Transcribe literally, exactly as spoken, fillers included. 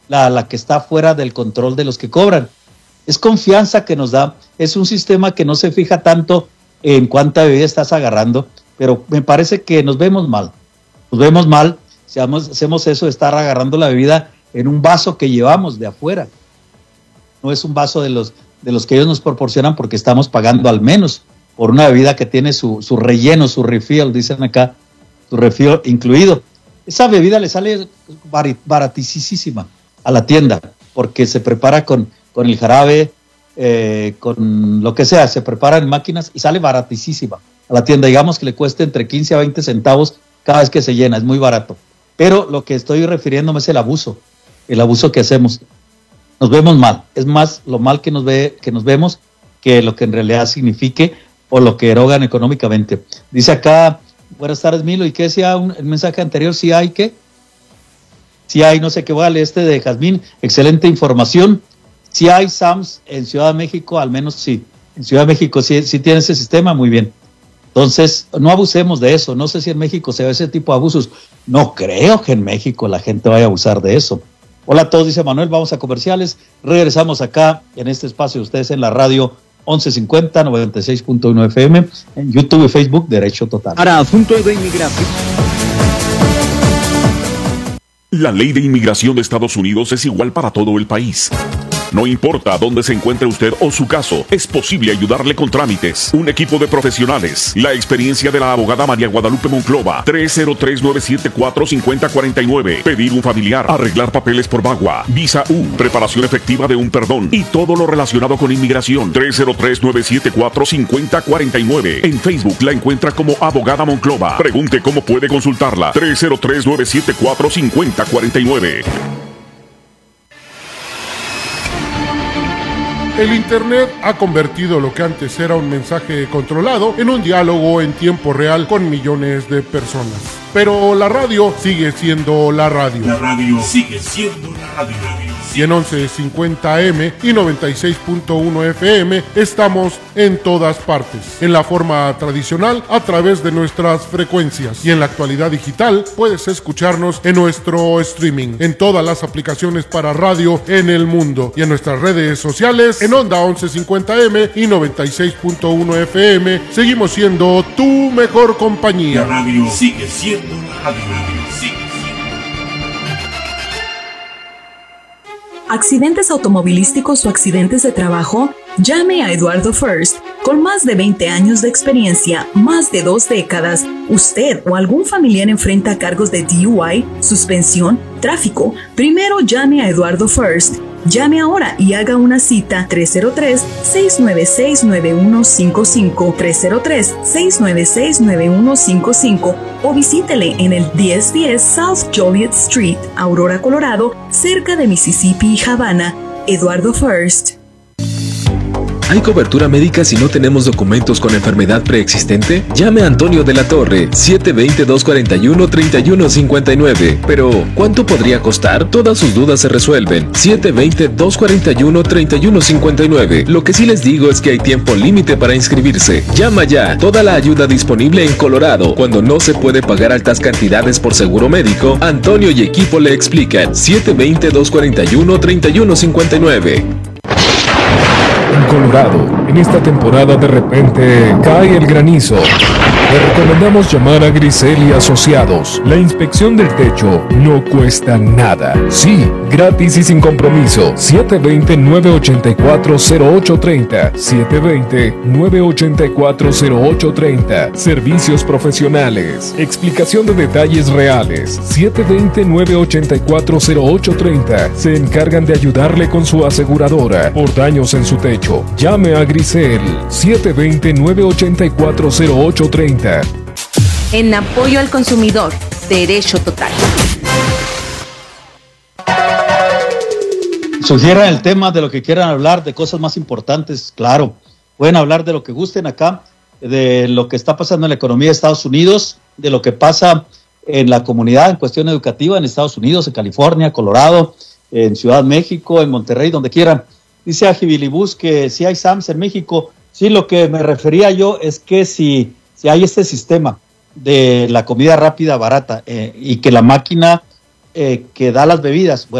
la, la que está fuera del control de los que cobran. Es confianza que nos da, es un sistema que no se fija tanto en cuánta bebida estás agarrando, pero me parece que nos vemos mal, nos vemos mal si hacemos eso de estar agarrando la bebida en un vaso que llevamos de afuera. No es un vaso de los, de los que ellos nos proporcionan porque estamos pagando al menos por una bebida que tiene su, su relleno, su refill, dicen acá, su refill incluido. Esa bebida le sale baratísima a la tienda porque se prepara con, con el jarabe, eh, con lo que sea, se prepara en máquinas y sale baratísima a la tienda. Digamos que le cueste entre quince a veinte centavos cada vez que se llena, es muy barato. Pero lo que estoy refiriéndome es el abuso, el abuso que hacemos. Nos vemos mal, es más lo mal que nos ve, que nos vemos que lo que en realidad signifique o lo que erogan económicamente. Dice acá, buenas tardes Milo, ¿y qué decía un, el mensaje anterior? Si hay que, si hay no sé qué vale, este de Jazmín, excelente información. Si hay S A Ms en Ciudad de México, al menos sí, en Ciudad de México sí, sí tiene ese sistema, muy bien. Entonces, no abusemos de eso. No sé si en México se ve ese tipo de abusos. No creo que en México la gente vaya a abusar de eso. Hola a todos, dice Manuel, vamos a comerciales. Regresamos acá en este espacio, ustedes en la radio once cincuenta, noventa y seis punto uno F M, en YouTube y Facebook, Derecho Total. Para asuntos de inmigración. La ley de inmigración de Estados Unidos es igual para todo el país. No importa dónde se encuentre usted o su caso, es posible ayudarle con trámites. Un equipo de profesionales. La experiencia de la abogada María Guadalupe Monclova. tres cero tres, nueve siete cuatro, cinco cero cuatro nueve. Pedir un familiar. Arreglar papeles por VAWA. Visa U. Preparación efectiva de un perdón. Y todo lo relacionado con inmigración. tres cero tres, nueve siete cuatro, cinco cero cuatro nueve. En Facebook la encuentra como abogada Monclova. Pregunte cómo puede consultarla. tres cero tres, nueve siete cuatro, cinco cero cuatro nueve. El Internet ha convertido lo que antes era un mensaje controlado en un diálogo en tiempo real con millones de personas. Pero la radio sigue siendo la radio. La radio sigue siendo la radio. Y en once cincuenta A M y noventa y seis punto uno F M estamos en todas partes. En la forma tradicional, a través de nuestras frecuencias. Y en la actualidad digital, puedes escucharnos en nuestro streaming. En todas las aplicaciones para radio en el mundo. Y en nuestras redes sociales, en Onda once cincuenta A M y noventa y seis punto uno F M, seguimos siendo tu mejor compañía. La radio sigue siendo la radio. Sigue. ¿Accidentes automovilísticos o accidentes de trabajo? Llame a Eduardo First. Con más de veinte años de experiencia, más de dos décadas, usted o algún familiar enfrenta cargos de D U I, suspensión, tráfico. Primero llame a Eduardo First. Llame ahora y haga una cita tres cero tres, seis nueve seis, nueve uno cinco cinco, tres cero tres, seis nueve seis, nueve uno cinco cinco o visítele en el diez diez South Joliet Street, Aurora, Colorado, cerca de Mississippi y Havana. Eduardo First. ¿Hay cobertura médica si no tenemos documentos con enfermedad preexistente? Llame a Antonio de la Torre, siete dos cero, dos cuatro uno, tres uno cinco nueve. Pero, ¿cuánto podría costar? Todas sus dudas se resuelven. siete dos cero, dos cuatro uno, tres uno cinco nueve. Lo que sí les digo es que hay tiempo límite para inscribirse. Llama ya. Toda la ayuda disponible en Colorado. Cuando no se puede pagar altas cantidades por seguro médico, Antonio y equipo le explican. siete dos cero, dos cuatro uno, tres uno cinco nueve. En Colorado, en esta temporada de repente cae el granizo. Le recomendamos llamar a Grisel y Asociados. La inspección del techo no cuesta nada. Sí, gratis y sin compromiso. siete dos cero, nueve ocho cuatro, cero ocho tres cero. siete dos cero, nueve ocho cuatro, cero ocho tres cero. Servicios profesionales. Explicación de detalles reales. siete dos cero, nueve ocho cuatro, cero ocho tres cero. Se encargan de ayudarle con su aseguradora por daños en su techo. Llame a Grisel. siete dos cero, nueve ocho cuatro, cero ocho tres cero. En apoyo al consumidor, Derecho Total. Sugieran el tema de lo que quieran hablar, de cosas más importantes, claro. Pueden hablar de lo que gusten acá, de lo que está pasando en la economía de Estados Unidos, de lo que pasa en la comunidad en cuestión educativa en Estados Unidos, en California, Colorado, en Ciudad de México, en Monterrey, donde quieran. Dice Ajibilibus que si hay S A Ms en México. Sí, lo que me refería yo es que si... Si hay este sistema de la comida rápida barata eh, y que la máquina eh, que da las bebidas, bueno,